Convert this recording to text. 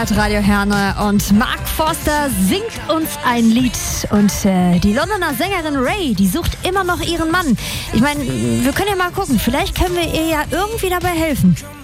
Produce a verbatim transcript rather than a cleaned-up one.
Radio Herne und Mark Forster singt uns ein Lied und äh, die Londoner Sängerin Ray, die sucht immer noch ihren Mann. Ich meine, wir können ja mal gucken, vielleicht können wir ihr ja irgendwie dabei helfen.